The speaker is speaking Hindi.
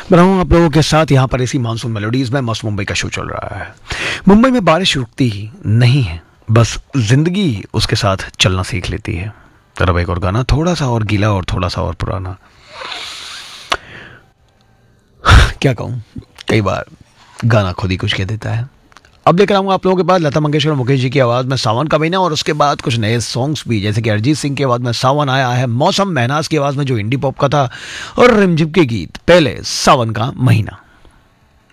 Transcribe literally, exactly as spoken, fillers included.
मैं हूं आप लोगों के साथ यहाँ पर इसी मानसून मेलोडीज में मस्त मुंबई का शो चल रहा है। मुंबई में बारिश रुकती ही नहीं है, बस जिंदगी उसके साथ चलना सीख लेती है। तरफ एक और गाना, थोड़ा सा और गीला और थोड़ा सा और पुराना। क्या कहूँ, कई बार गाना खुद ही कुछ कह देता है। अब लेकर आऊंगा आप लोगों के पास लता मंगेशकर और मुकेश जी की आवाज़ में सावन का महीना, और उसके बाद कुछ नए सॉन्ग्स भी, जैसे कि अरिजीत सिंह की आवाज़ में सावन आया है, मौसम महनाज की आवाज़ में जो इंडी पॉप का था, और रिमझिम के गीत पहले सावन का महीना।